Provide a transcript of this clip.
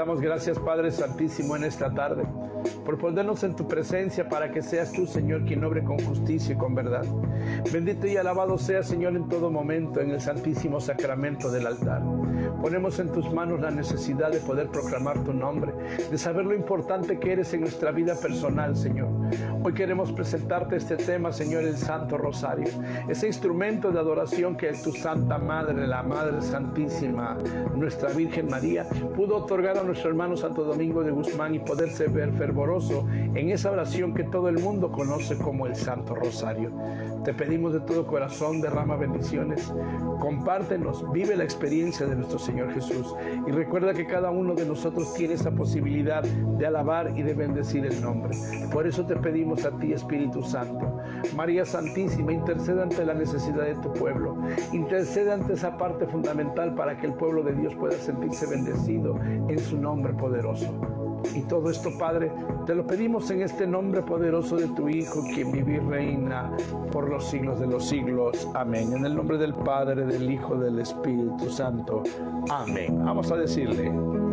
damos gracias, Padre Santísimo, en esta tarde, por ponernos en tu presencia para que seas tú, Señor, quien obre con justicia y con verdad. Bendito y alabado sea, Señor, en todo momento, en el santísimo sacramento del altar. Ponemos en tus manos la necesidad de poder proclamar tu nombre, de saber lo importante que eres en nuestra vida personal, Señor. Hoy queremos presentarte este tema, Señor, el Santo Rosario, ese instrumento de adoración que tu Santa Madre, la Madre Santísima, nuestra Virgen María, pudo otorgar a nuestro hermano Santo Domingo de Guzmán y poderse ver fervoroso en esa oración que todo el mundo conoce como el Santo Rosario. Te pedimos de todo corazón, derrama bendiciones, compártenos, vive la experiencia de nuestro Señor Jesús y recuerda que cada uno de nosotros tiene esa posibilidad de alabar y de bendecir el nombre. Por eso te pedimos a ti, Espíritu Santo. María Santísima, intercede ante la necesidad de tu pueblo, intercede ante esa parte fundamental para que el pueblo de Dios pueda sentirse bendecido en su nombre poderoso. Y todo esto, Padre, te lo pedimos en este nombre poderoso de tu Hijo, quien vive y reina por los siglos de los siglos. Amén. En el nombre del Padre, del Hijo, del Espíritu Santo. Amén. Vamos a decirle.